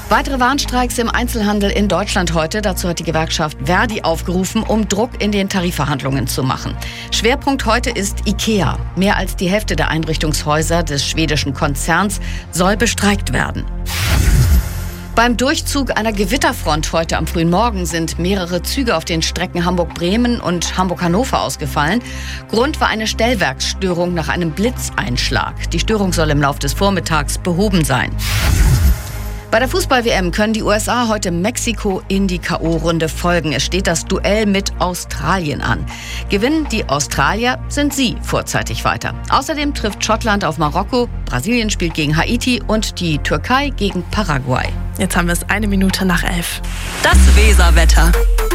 Weitere Warnstreiks im Einzelhandel in Deutschland heute. Dazu hat die Gewerkschaft Verdi aufgerufen, um Druck in den Tarifverhandlungen zu machen. Schwerpunkt heute ist IKEA. Mehr als die Hälfte der Einrichtungshäuser des schwedischen Konzerns soll bestreikt werden. Beim Durchzug einer Gewitterfront heute am frühen Morgen sind mehrere Züge auf den Strecken Hamburg-Bremen und Hamburg-Hannover ausgefallen. Grund war eine Stellwerksstörung nach einem Blitzeinschlag. Die Störung soll im Laufe des Vormittags behoben sein. Bei der Fußball-WM können die USA heute Mexiko in die K.O.-Runde folgen. Es steht das Duell mit Australien an. Gewinnen die Australier, sind sie vorzeitig weiter. Außerdem trifft Schottland auf Marokko, Brasilien spielt gegen Haiti und die Türkei gegen Paraguay. Jetzt haben wir es 11:01. Das Weserwetter.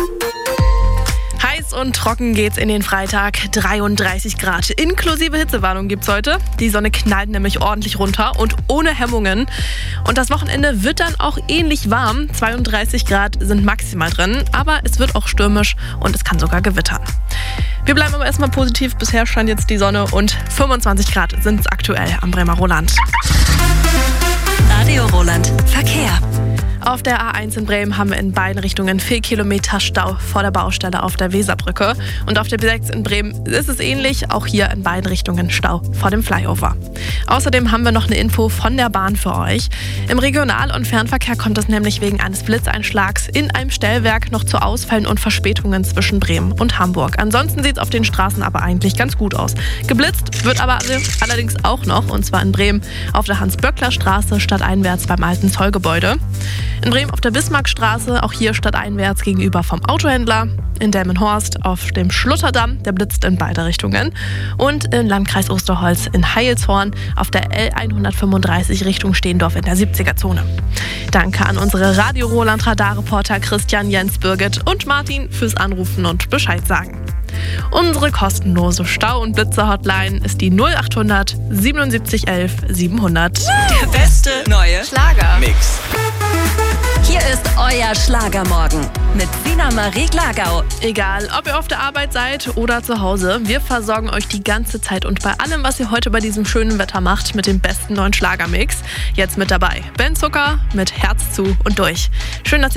Heiß und trocken geht's in den Freitag. 33 Grad. Inklusive Hitzewarnung gibt's heute. Die Sonne knallt nämlich ordentlich runter und ohne Hemmungen. Und das Wochenende wird dann auch ähnlich warm. 32 Grad sind maximal drin. Aber es wird auch stürmisch und es kann sogar gewittern. Wir bleiben aber erstmal positiv. Bisher scheint jetzt die Sonne und 25 Grad sind es aktuell am Bremer Roland. Radio Roland. Verkehr. Auf der A1 in Bremen haben wir in beiden Richtungen 4 Kilometer Stau vor der Baustelle auf der Weserbrücke. Und auf der B6 in Bremen ist es ähnlich, auch hier in beiden Richtungen Stau vor dem Flyover. Außerdem haben wir noch eine Info von der Bahn für euch. Im Regional- und Fernverkehr kommt es nämlich wegen eines Blitzeinschlags in einem Stellwerk noch zu Ausfällen und Verspätungen zwischen Bremen und Hamburg. Ansonsten sieht es auf den Straßen aber eigentlich ganz gut aus. Geblitzt wird aber allerdings auch noch, und zwar in Bremen auf der Hans-Böckler-Straße stadteinwärts beim alten Zollgebäude. In Bremen auf der Bismarckstraße, auch hier stadteinwärts gegenüber vom Autohändler. In Delmenhorst auf dem Schlutterdamm, der blitzt in beide Richtungen. Und im Landkreis Osterholz in Heilshorn auf der L135 Richtung Stehendorf in der 70er-Zone. Danke an unsere Radio Roland Radarreporter Christian, Jens, Birgit und Martin fürs Anrufen und Bescheid sagen. Unsere kostenlose Stau- und Blitzer-Hotline ist die 0800 77 11 700. Der beste neue Schlager-Mix. Hier ist euer Schlagermorgen mit Sina Marie Glagau. Egal, ob ihr auf der Arbeit seid oder zu Hause, wir versorgen euch die ganze Zeit und bei allem, was ihr heute bei diesem schönen Wetter macht, mit dem besten neuen Schlagermix. Jetzt mit dabei Ben Zucker mit Herz zu und durch. Schön, dass ihr